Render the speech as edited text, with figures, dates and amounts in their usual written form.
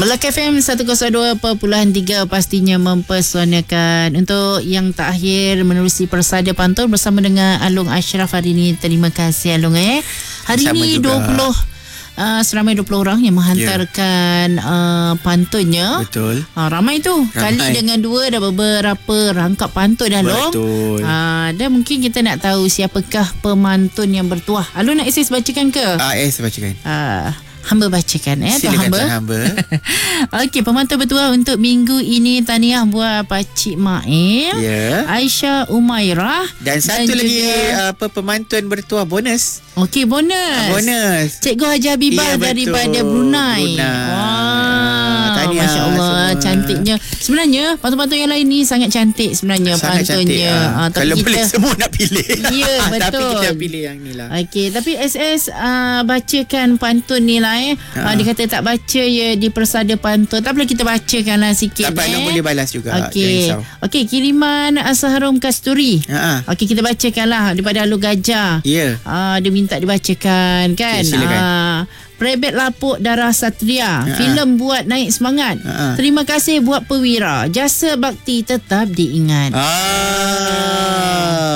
Melaka FM 102.3 pastinya mempersonakan. Untuk yang terakhir menerusi persada pantun bersama dengan Alung Ashraf hari ini. Terima kasih Alung. Hari sama ini juga. seramai 20 orang yang menghantarkan pantunnya. Betul. Ramai tu. Kali dengan 2 dah beberapa rangkap pantun dah Long. Betul. Dan mungkin kita nak tahu siapakah pemantun yang bertuah. Alung nak Isis bacakan ke? Saya bacakan. Hamba bacakan Silakan Tuan hamba. Okey, pemantun bertuah untuk minggu ini. Tahniah buat Pakcik Mail, Aisyah Umairah, Dan satu lagi pemantun bertuah bonus. Okey, bonus. Cikgu Haji Habibah daripada Brunei. Tahniah, Masya Allah semua. cantiknya. Sebenarnya pantun-pantun yang lain ni sangat cantik sebenarnya pantunnya. Kalau boleh semua nak pilih. Ya, betul. Tapi kita pilih yang ni lah. Okey, tapi SS bacakan pantun ni lah dia kata tak baca di persada pantun. Tak boleh kita bacakan lah sikit. Tak apa, boleh balas juga. Okey, kiriman Saharum Kasturi. Okey, kita bacakan lah daripada Alu Gajah. Dia minta dibacakan kan. Silakan. Prebet lapuk darah Satria. Filem buat naik semangat. Terima kasih buat perwira. Jasa bakti tetap diingat.